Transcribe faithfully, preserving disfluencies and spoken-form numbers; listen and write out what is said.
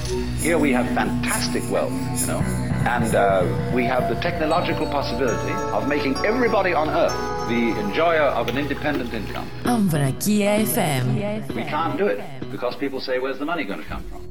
Here we have fantastic wealth, you know, and uh, we have the technological possibility of making everybody on earth the enjoyer of an independent income. Ambrakia εφ εμ. We can't do it because people say, where's the money going to come from?